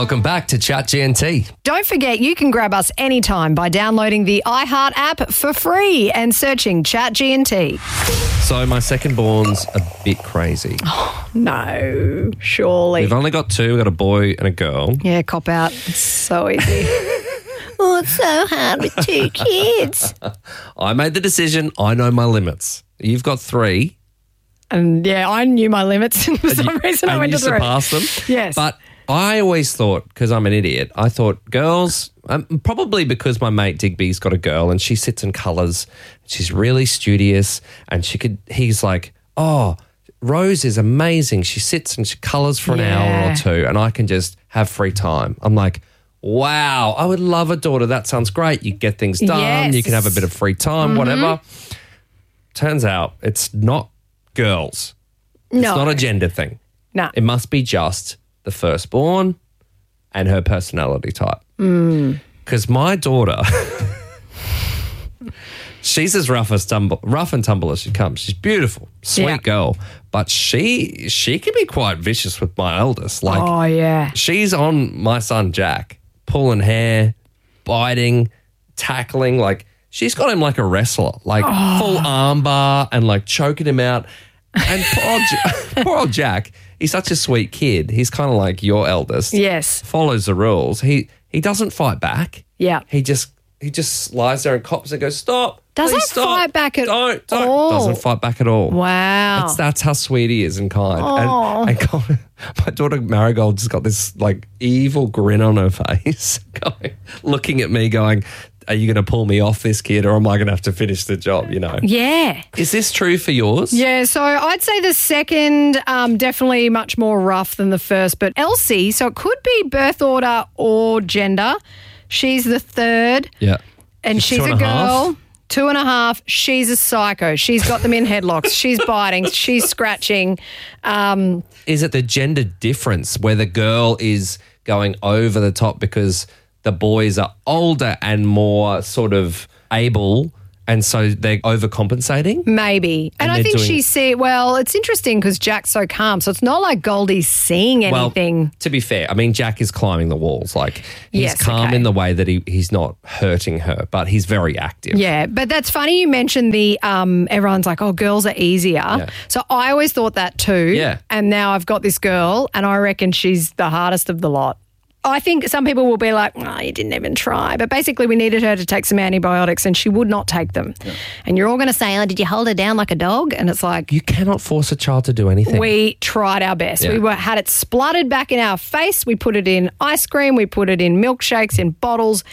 Welcome back to Chat GNT. Don't forget, you can grab us anytime by downloading the iHeart app for free and searching Chat GNT. So my second born's a bit crazy. No, surely. We've only got two. We've got a boy and a girl. Yeah, cop out. It's so easy. Oh, it's so hard with two kids. I made the decision. I know my limits. You've got three. And yeah, I knew my limits. For some reason, I went to you three. surpassed them. Yes. But I always thought, because I'm an idiot, I thought girls, probably because my mate Digby's got a girl and she sits in colours. She's really studious and he's like, oh, Rose is amazing. She sits and she colours for an hour or two and I can just have free time. I'm like, wow, I would love a daughter. That sounds great. You get things done. Yes. You can have a bit of free time, whatever. Turns out it's not girls. It's not a gender thing. No. It must be just the firstborn and her personality type. Because my daughter, she's as rough and tumble as she comes. She's beautiful, sweet girl, but she can be quite vicious with my eldest. Like, Oh, yeah. she's on my son Jack, pulling hair, biting, tackling. Like, she's got him like a wrestler, like full armbar and like choking him out. And poor old Jack, he's such a sweet kid. He's kind of like your eldest. Yes. Follows the rules. He doesn't fight back. Yeah. He just lies there and cops and goes, stop. Doesn't please stop. fight back at don't. all. Doesn't fight back at all. Wow. That's how sweet he is and kind. And God, my daughter Marigold just got this like evil grin on her face, looking at me going, are you going to pull me off this kid or am I going to have to finish the job, you know? Yeah. Is this true for yours? Yeah, so I'd say the second definitely much more rough than the first, but Elsie, so it could be birth order or gender. She's the third. Yeah. And she's two a and a half? girl, 2.5. She's a psycho. She's got them in headlocks. She's biting. She's scratching. Is it the gender difference where the girl is going over the top because the boys are older and more sort of able and so they're overcompensating? Maybe. And I think it's interesting because Jack's so calm. So it's not like Goldie's seeing anything. Well, to be fair, I mean, Jack is climbing the walls. Like, he's calm in the way that he's not hurting her, but he's very active. Yeah, but that's funny you mentioned the everyone's like, oh, girls are easier. Yeah. So I always thought that too. Yeah. And now I've got this girl and I reckon she's the hardest of the lot. I think some people will be like, oh, you didn't even try. But basically we needed her to take some antibiotics and she would not take them. Yeah. And you're all going to say, oh, did you hold her down like a dog? And it's like... You cannot force a child to do anything. We tried our best. Yeah. We had it spluttered back in our face. We put it in ice cream. We put it in milkshakes, in bottles.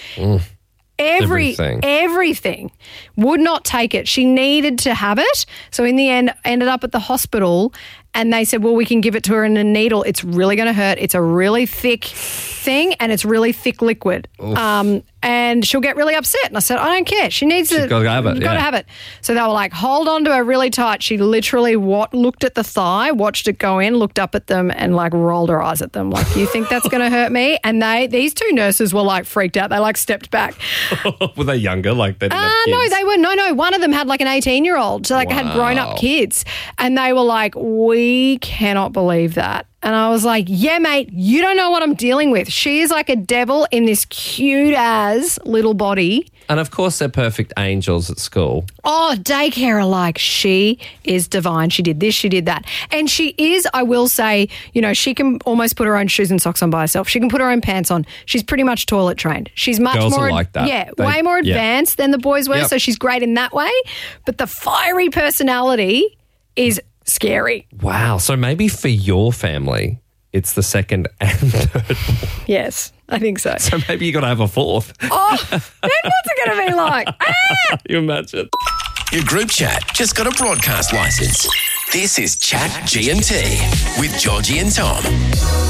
Everything. Would not take it. She needed to have it. So in the end, ended up at the hospital and they said, well, we can give it to her in a needle. It's really going to hurt. It's a really thick thing and it's really thick liquid. And she'll get really upset. And I said, I don't care. She's got to have it. Got to have it. So they were like, hold on to her really tight. She literally looked at the thigh, watched it go in, looked up at them and like rolled her eyes at them. Like, you think that's going to hurt me? And these two nurses were like freaked out. They like stepped back. Were they younger? Like they didn't have kids? No, they were. No. One of them had like an 18-year-old. So like had grown up kids. And they were like, we cannot believe that. And I was like, yeah, mate, you don't know what I'm dealing with. She is like a devil in this cute-as little body. And, of course, they're perfect angels at school. Oh, daycare are like, she is divine. She did this, she did that. And she is, I will say, you know, she can almost put her own shoes and socks on by herself. She can put her own pants on. She's pretty much toilet trained. She's much Girls more... are like that. Yeah, way more advanced than the boys were, so she's great in that way. But the fiery personality is... scary. Wow. So maybe for your family, it's the second and third. Yes, I think so. So maybe you got to have a fourth. Oh, then what's it going to be like? You imagine. Your group chat just got a broadcast license. This is Chat GNT with Georgie and Tom.